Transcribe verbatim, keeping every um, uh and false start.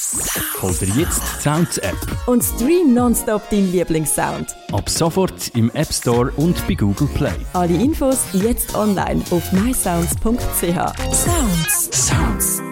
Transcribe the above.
Hol dir jetzt die Sounds-App. Und stream nonstop deinen Lieblingssound. Ab sofort im App Store und bei Google Play. Alle Infos jetzt online auf my sounds punkt c h. Sounds. Sounds.